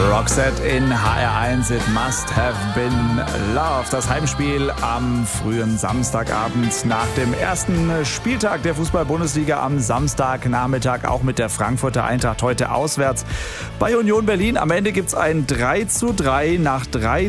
Roxette in HR1, It Must Have Been Love. Das Heimspiel am frühen Samstagabend nach dem ersten Spieltag der Fußball-Bundesliga am Samstagnachmittag, auch mit der Frankfurter Eintracht heute auswärts bei Union Berlin. Am Ende gibt es ein 3:3 nach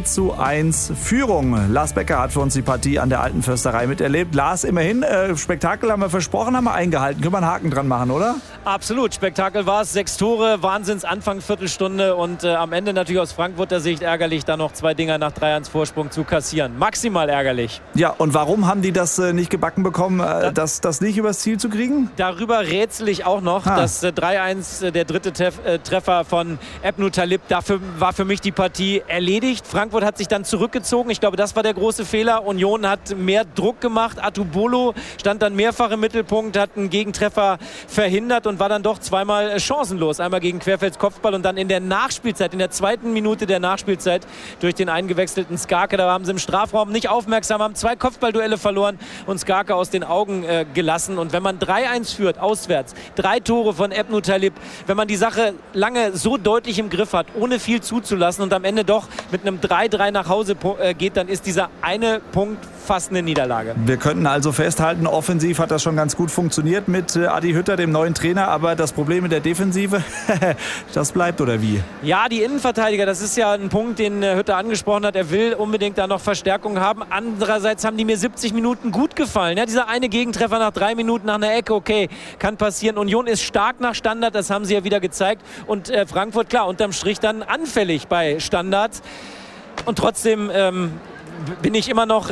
3:1 Führung. Lars Becker hat für uns die Partie an der Alten Försterei miterlebt. Lars, immerhin, Spektakel haben wir versprochen, haben wir eingehalten. Können wir einen Haken dran machen, oder? Absolut, Spektakel war es. 6 Tore, Wahnsinnsanfang, Viertelstunde und am Ende natürlich aus Frankfurter Sicht ärgerlich, da noch 2 Dinger nach 3:1 Vorsprung zu kassieren. Maximal ärgerlich. Ja, und warum haben die das nicht gebacken bekommen, das nicht übers Ziel zu kriegen? Darüber rätsel ich auch noch. Das 3:1, der dritte Treffer von Ebnou Talib, dafür war für mich die Partie erledigt. Frankfurt hat sich dann zurückgezogen. Ich glaube, das war der große Fehler. Union hat mehr Druck gemacht. Atubolo stand dann mehrfach im Mittelpunkt, hat einen Gegentreffer verhindert und war dann doch zweimal chancenlos. Einmal gegen Querfelds Kopfball und dann in der Nachspielzeit, in der 2. Minute der Nachspielzeit durch den eingewechselten Skarke. Da haben sie im Strafraum nicht aufmerksam, haben 2 Kopfballduelle verloren und Skarke aus den Augen gelassen. Und wenn man 3:1 führt, auswärts, 3 Tore von Ebnou Talib, wenn man die Sache lange so deutlich im Griff hat, ohne viel zuzulassen und am Ende doch mit einem 3:3 nach Hause geht, dann ist dieser eine Punkt fast eine Niederlage. Wir könnten also festhalten, offensiv hat das schon ganz gut funktioniert mit Adi Hütter, dem neuen Trainer, aber das Problem in der Defensive, das bleibt oder wie? Ja, die Innenverteidiger, das ist ja ein Punkt, den Hütter angesprochen hat. Er will unbedingt da noch Verstärkung haben. Andererseits haben die mir 70 Minuten gut gefallen. Ja, dieser eine Gegentreffer nach 3 Minuten nach einer Ecke, okay, kann passieren. Union ist stark nach Standard, das haben sie ja wieder gezeigt. Und Frankfurt, klar, unterm Strich dann anfällig bei Standards. Und trotzdem bin ich immer noch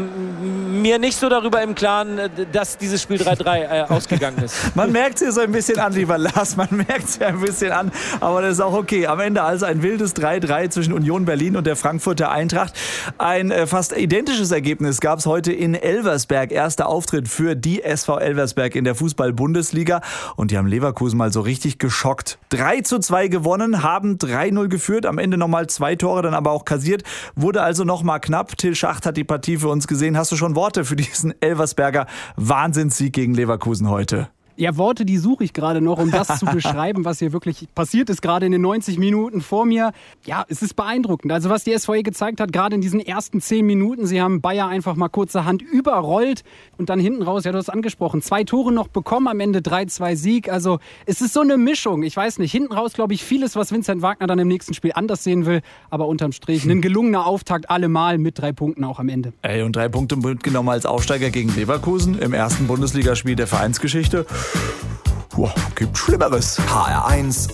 mir nicht so darüber im Klaren, dass dieses Spiel 3:3 ausgegangen ist. Man merkt es hier so ein bisschen an, lieber Lars, man merkt es ja ein bisschen an, aber das ist auch okay. Am Ende also ein wildes 3:3 zwischen Union Berlin und der Frankfurter Eintracht. Ein fast identisches Ergebnis gab es heute in Elversberg. Erster Auftritt für die SV Elversberg in der Fußball-Bundesliga und die haben Leverkusen mal so richtig geschockt. 3:2 gewonnen, haben 3:0 geführt, am Ende nochmal 2 Tore, dann aber auch kassiert, wurde also nochmal knapp. Till Schacht hat die Partie für uns gesehen. Hast du schon Worte für diesen Elversberger Wahnsinnssieg gegen Leverkusen heute? Ja, Worte, die suche ich gerade noch, um das zu beschreiben, was hier wirklich passiert ist, gerade in den 90 Minuten vor mir. Ja, es ist beeindruckend. Also was die SVE gezeigt hat, gerade in diesen ersten 10 Minuten, sie haben Bayer einfach mal kurzerhand überrollt und dann hinten raus, ja, du hast es angesprochen, 2 Tore noch bekommen, am Ende 3:2 Sieg. Also es ist so eine Mischung, ich weiß nicht, hinten raus glaube ich vieles, was Vincent Wagner dann im nächsten Spiel anders sehen will, aber unterm Strich ein gelungener Auftakt allemal mit 3 Punkten auch am Ende. Ey, und 3 Punkte mitgenommen als Aufsteiger gegen Leverkusen im ersten Bundesligaspiel der Vereinsgeschichte. Gibt Schlimmeres. HR1